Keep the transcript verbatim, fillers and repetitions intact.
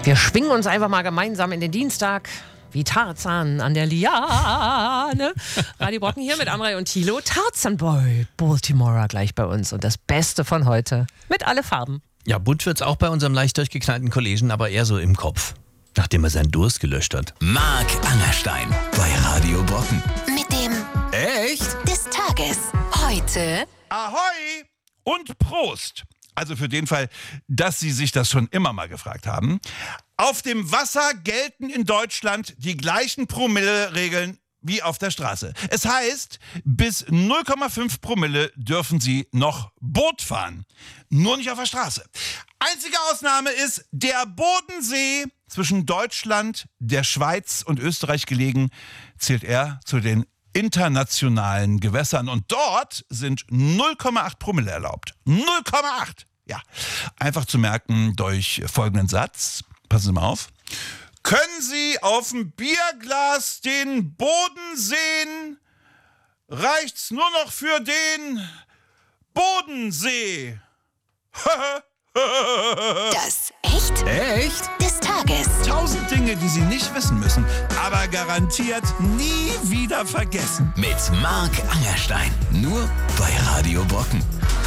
Wir schwingen uns einfach mal gemeinsam in den Dienstag, wie Tarzan an der Liane. Radio Brocken hier mit Amrei und Thilo. Tarzan Boy, Baltimore gleich bei uns. Und das Beste von heute mit alle Farben. Ja, bunt wird's auch bei unserem leicht durchgeknallten Kollegen, aber eher so im Kopf, nachdem er seinen Durst gelöscht hat. Marc Angerstein bei Radio Brocken. Mit dem Echt? des Tages. Heute Ahoi und Prost. Also für den Fall, dass Sie sich das schon immer mal gefragt haben. Auf dem Wasser gelten in Deutschland die gleichen Promille-Regeln wie auf der Straße. Es heißt, bis null Komma fünf Promille dürfen Sie noch Boot fahren. Nur nicht auf der Straße. Einzige Ausnahme ist der Bodensee. Zwischen Deutschland, der Schweiz und Österreich gelegen, zählt er zu den internationalen Gewässern. Und dort sind null Komma acht Promille erlaubt. null Komma acht! Ja, einfach zu merken durch folgenden Satz. Passen Sie mal auf. Können Sie auf dem Bierglas den Boden sehen? Reicht's nur noch für den Bodensee? das Echt Echt? des Tages. Tausend Dinge, die Sie nicht wissen müssen, aber garantiert nie wieder vergessen. Mit Marc Angerstein. Nur bei Radio Brocken.